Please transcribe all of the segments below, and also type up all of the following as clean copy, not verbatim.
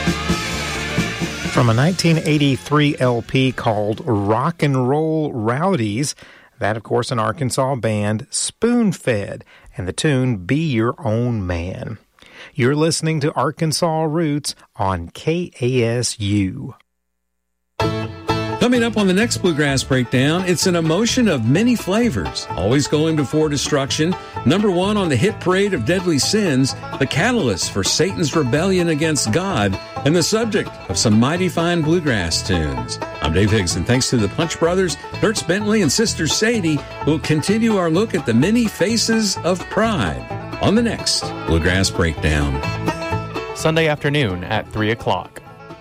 From a 1983 LP called Rock and Roll Rowdies, that, of course, an Arkansas band, Spoon-Fed, and the tune Be Your Own Man. You're listening to Arkansas Roots on KASU. Coming up on the next Bluegrass Breakdown, it's an emotion of many flavors, always going before destruction. Number one on the hit parade of deadly sins, the catalyst for Satan's rebellion against God, and the subject of some mighty fine bluegrass tunes. I'm Dave Higgs, and thanks to the Punch Brothers, Dirts Bentley, and Sister Sadie, we'll continue our look at the many faces of pride on the next Bluegrass Breakdown. Sunday afternoon at 3 o'clock.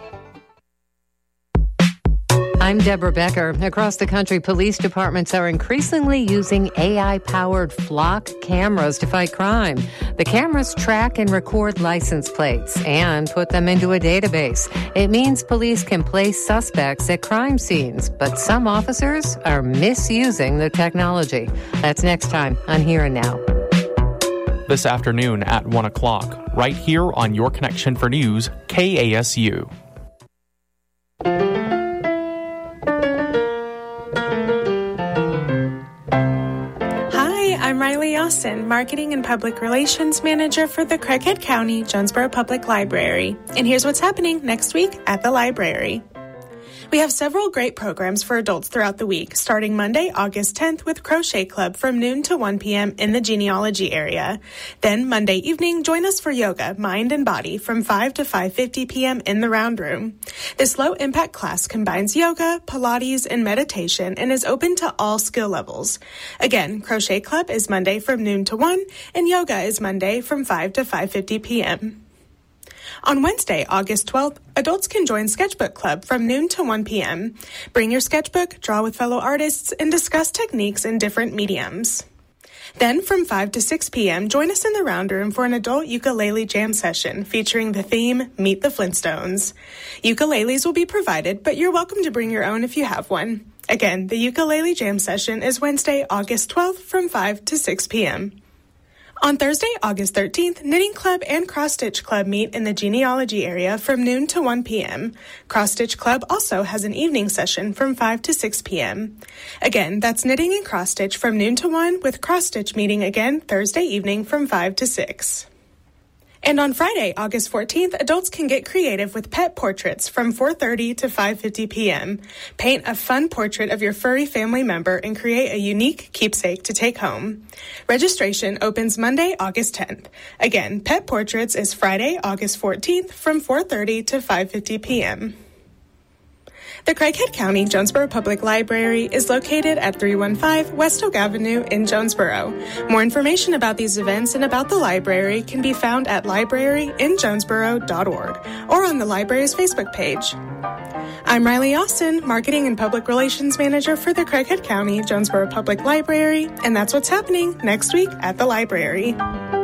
I'm Deborah Becker. Across the country, police departments are increasingly using AI-powered flock cameras to fight crime. The cameras track and record license plates and put them into a database. It means police can place suspects at crime scenes, but some officers are misusing the technology. That's next time on Here and Now. This afternoon at 1 o'clock, right here on Your Connection for News, KASU. I'm Riley Austin, Marketing and Public Relations Manager for the Craighead County Jonesboro Public Library. And here's what's happening next week at the library. We have several great programs for adults throughout the week, starting Monday, August 10th with Crochet Club from noon to 1 p.m. in the genealogy area. Then Monday evening, join us for yoga, mind and body from 5 to 5:50 p.m. in the round room. This low-impact class combines yoga, Pilates, and meditation and is open to all skill levels. Again, Crochet Club is Monday from noon to 1, and yoga is Monday from 5 to 5:50 p.m. On Wednesday, August 12th, adults can join Sketchbook Club from noon to 1 p.m. Bring your sketchbook, draw with fellow artists, and discuss techniques in different mediums. Then from 5 to 6 p.m., join us in the round room for an adult ukulele jam session featuring the theme Meet the Flintstones. Ukuleles will be provided, but you're welcome to bring your own if you have one. Again, the ukulele jam session is Wednesday, August 12th from 5 to 6 p.m. On Thursday, August 13th, Knitting Club and Cross Stitch Club meet in the genealogy area from noon to 1 p.m. Cross Stitch Club also has an evening session from 5 to 6 p.m. Again, that's knitting and cross stitch from noon to 1, with cross stitch meeting again Thursday evening from 5 to 6. And on Friday, August 14th, adults can get creative with pet portraits from 4:30 to 5:50 p.m. Paint a fun portrait of your furry family member and create a unique keepsake to take home. Registration opens Monday, August 10th. Again, Pet Portraits is Friday, August 14th from 4:30 to 5:50 p.m. The Craighead County Jonesboro Public Library is located at 315 West Oak Avenue in Jonesboro. More information about these events and about the library can be found at libraryinjonesboro.org or on the library's Facebook page. I'm Riley Austin, Marketing and Public Relations Manager for the Craighead County Jonesboro Public Library, and that's what's happening next week at the library.